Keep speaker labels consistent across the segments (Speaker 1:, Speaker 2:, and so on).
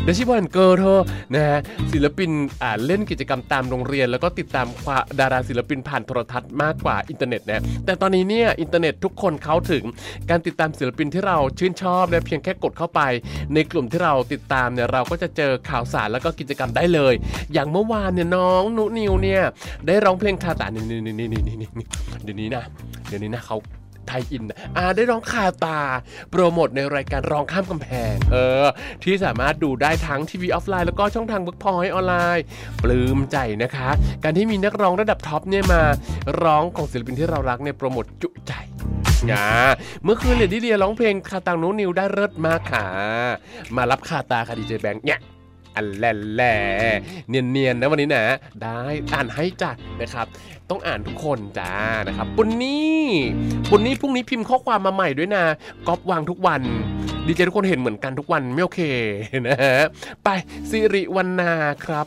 Speaker 1: เดชิบอนเกิร์ลเธอนะฮะศิลปินเล่นกิจกรรมตามโรงเรียนแล้วก็ติดตามดาราศิลปินผ่านโทรทัศน์มากกว่าอินเทอร์เน็ตนะแต่ตอนนี้เนี่ยอินเทอร์เน็ตทุกคนเข้าถึงการติดตามศิลปินที่เราชื่นชอบเนี่ยเพียงแค่กดเข้าไปในกลุ่มที่เราติดตามเนี่ยเราก็จะเจอข่าวสารแล้วก็กิจกรรมได้เลยอย่างเมื่อวานเนี่ยน้องนุนิวเนี่ยได้ร้องเพลงคาตานี่เดี๋ยวนี้นะเขาไทยอินได้ร้องคาตาโปรโมทในรายการร้องข้ามกำแพงที่สามารถดูได้ทั้งทีวีออฟไลน์แล้วก็ช่องทางเวิร์กพอยต์ออนไลน์ปลื้มใจนะคะการที่มีนักร้องระดับท็อปเนี่ยมาร้องของศิลปินที่เรารักเนี่ยโปรโมทจุใจเมื่อคืนเลดี้เดียร้องเพลงคาตังนูนิวได้เลิศมากค่ะมารับคาตาค่ะดีเจแบงค์เนี่ยอันแหล่เนียนนะวันนี้นะได้อ่านให้จัดนะครับต้องอ่านทุกคนจ้านะครับปุณนี่พรุ่งนี้พิมพ์ข้อความมาใหม่ด้วยนะก๊อปวางทุกวันดีเจทุกคนเห็นเหมือนกันทุกวันไม่โอเคนะฮะไปสิริวรรณาครับ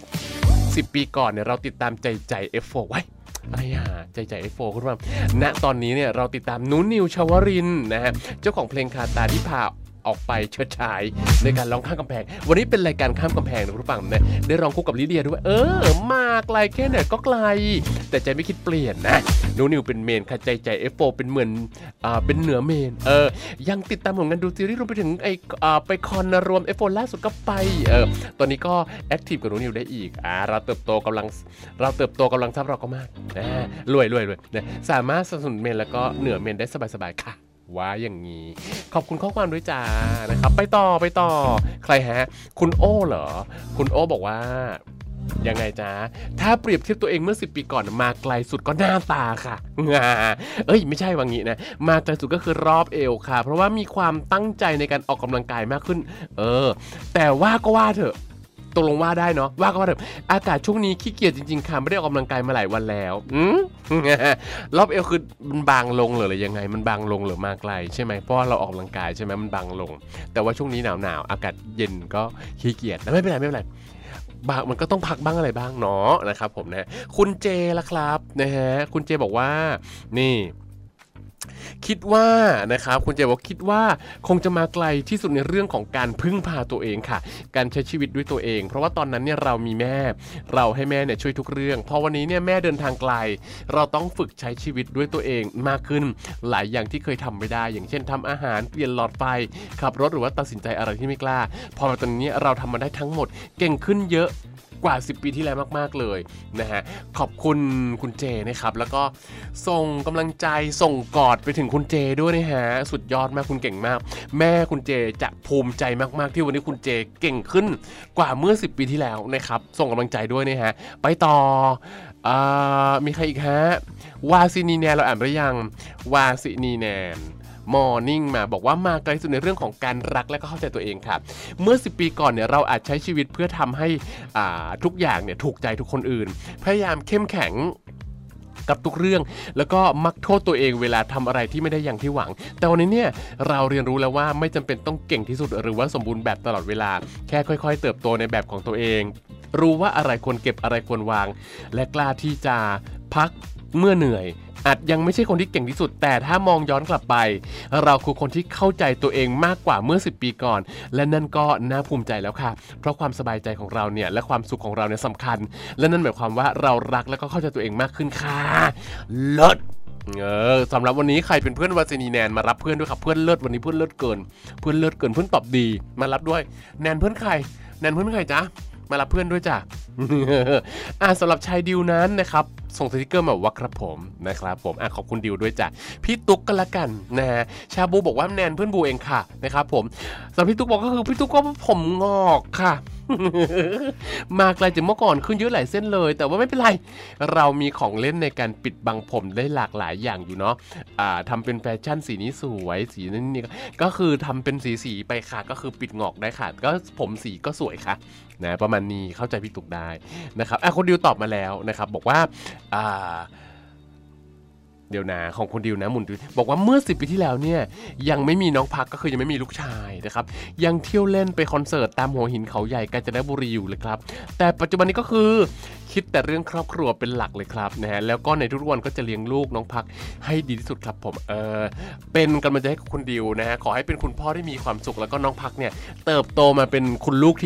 Speaker 1: 10 ปีก่อนเนี่ยเราติดตามใจ F4 ไว้อะไรใจ F4 คุณผู้ชมณตอนนี้เนี่ยเราติดตามนุนิวชวรินทร์นะฮะเจ้าของเพลงคาตาที่พาออกไปเฉิดฉายในการร้องข้ามกำแพงวันนี้เป็นรายการข้ามกำแพงนะคุณผู้ฟังนะได้ร้องคู่กับลิเดียด้วยมาไกลแค่ไหนก็ไกลแต่ใจไม่คิดเปลี่ยนนะนูนิวเป็นเมนค่ะใจ F4 เป็นเหมือนเป็นเหนือเมนยังติดตามผลงานดูซีรีส์รวมไปถึงไปคอนรวม F4 ล่าสุดก็ไปตอนนี้ก็แอคทีฟกับนูนิวได้อีกเราเติบโตกำลังทรัพย์เราก็มากรวยนะสามารถสนับสนุนเมนแล้วก็เหนือเมนได้สบายๆค่ะว่าอย่างนี้ขอบคุณข้อความด้วยจ้านะครับไปต่อใครฮะคุณโอ้เหรอคุณโอ้บอกว่ายังไงจ้าถ้าเปรียบเทียบตัวเองเมื่อ10 ปีก่อนมาไกลสุดก็หน้าตาค่ะไม่ใช่ว่างี้นะมาไกลสุดก็คือรอบเอวค่ะเพราะว่ามีความตั้งใจในการออกกำลังกายมากขึ้นแต่ว่าก็ว่าเถอะตกลงว่าได้เนาะว่าก็ว่าเถอะอากาศช่วงนี้ขี้เกียจจริงๆค่ะไม่ได้ออกกำลังกายมาหลายวันแล้วรอบเอวคือมันบางลงหรือยังไงมันบางลงหรือมาไกลใช่ไหมเพราะเราออกกำลังกายใช่ไหมมันบางลงแต่ว่าช่วงนี้หนาวอากาศเย็นก็ขี้เกียจนะไม่เป็นไรบางมันก็ต้องพักบ้างอะไรบ้างเนาะนะครับผมนะคุณเจละครับนะฮะคุณเจบอกว่านี่คิดว่านะครับคุณเจบอกคิดว่าคงจะมาไกลที่สุดในเรื่องของการพึ่งพาตัวเองค่ะการใช้ชีวิตด้วยตัวเองเพราะว่าตอนนั้นเนี่ยเรามีแม่เราให้แม่เนี่ยช่วยทุกเรื่องพอวันนี้เนี่ยแม่เดินทางไกลเราต้องฝึกใช้ชีวิตด้วยตัวเองมากขึ้นหลายอย่างที่เคยทำไม่ได้อย่างเช่นทำอาหารเปลี่ยนหลอดไฟขับรถหรือว่าตัดสินใจอะไรที่ไม่กล้าพอตอนนี้เราทำมาได้ทั้งหมดเก่งขึ้นเยอะกว่า10 ปีที่แล้วมากๆเลยนะฮะขอบคุณคุณเจนะครับแล้วก็ส่งกำลังใจส่งกอดไปถึงคุณเจด้วยนะฮะสุดยอดมากคุณเก่งมากแม่คุณเจจะภูมิใจมากๆที่วันนี้คุณเจเก่งขึ้นกว่าเมื่อ10 ปีที่แล้วนะครับส่งกำลังใจด้วยนะฮะไปต่อมีใครอีกฮะวาซินีแนนเราอ่านไปหรือยังวาซินีแนนมอร์นิ่งมาบอกว่ามาไกลสุดในเรื่องของการรักและก็เข้าใจตัวเองครับเมื่อ10 ปีก่อนเนี่ยเราอาจใช้ชีวิตเพื่อทำให้ทุกอย่างเนี่ยถูกใจทุกคนอื่นพยายามเข้มแข็งกับทุกเรื่องแล้วก็มักโทษตัวเองเวลาทำอะไรที่ไม่ได้อย่างที่หวังแต่วันนี้เนี่ยเราเรียนรู้แล้วว่าไม่จำเป็นต้องเก่งที่สุดหรือว่าสมบูรณ์แบบตลอดเวลาแค่ค่อยๆเติบโตในแบบของตัวเองรู้ว่าอะไรควรเก็บอะไรควรวางและกล้าที่จะพักเมื่อเหนื่อยอาจยังไม่ใช่คนที่เก่งที่สุดแต่ถ้ามองย้อนกลับไปเราคือคนที่เข้าใจตัวเองมากกว่าเมื่อ10 ปีก่อนและนั่นก็น่าภูมิใจแล้วค่ะเพราะความสบายใจของเราเนี่ยและความสุขของเราเนี่ยสำคัญและนั่นหมายความว่าเรารักและก็เข้าใจตัวเองมากขึ้นค่ะเลิศสำหรับวันนี้ใครเป็นเพื่อนวาซินีแนนมารับเพื่อนด้วยครับเพื่อนเลิศวันนี้เพื่อนเลิศเกินเพื่อนตอบดีมารับด้วยแนนเพื่อนใครจ๊ะมารับเพื่อนด้วยจ้ะ สำหรับชายดิวนั้นนะครับส่งสติกเกอร์มาว่าครับผมนะครับผมขอบคุณดิวด้วยจ้ะพี่ตุ๊กกันละกันนะฮะชาบูบอกว่าแนนเพื่อนบูเองค่ะนะครับผมสำหรับพี่ตุ๊กบอกก็คือพี่ตุ๊กก็ผมงอกค่ะ มาไกลจากเมื่อก่อนขึ้นเยอะหลายเส้นเลยแต่ว่าไม่เป็นไรเรามีของเล่นในการปิดบังผมได้หลากหลายอย่างอยู่เนาะทำเป็นแฟชั่นสีนี้สวยสีนี้ก็คือทำเป็นสีไปค่ะก็คือปิดงอกได้ค่ะก็ผมสีก็สวยค่ะนะประมาณนี้เข้าใจพี่ตุกได้นะครับคนดิวตอบมาแล้วนะครับบอกว่าเดี๋ยวนะของคนดิวนะหมุนบอกว่าเมื่อ10 ปีที่แล้วเนี่ยยังไม่มีน้องพักก็คือยังไม่มีลูกชายนะครับยังเที่ยวเล่นไปคอนเสิร์ตตามหัวหินเขาใหญ่กาญจนบุรีอยู่เลยครับแต่ปัจจุบันนี้ก็คือคิดแต่เรื่องครอบครัวเป็นหลักเลยครับนะฮะแล้วก็ในทุกวันก็จะเลี้ยงลูกน้องพักให้ดีที่สุดครับผมเป็นกำลังใจให้คุณดิวนะฮะขอให้เป็นคุณพ่อที่มีความสุขแล้วก็น้องพักเนี่ยเติบโตมาเป็นคุณลูกที่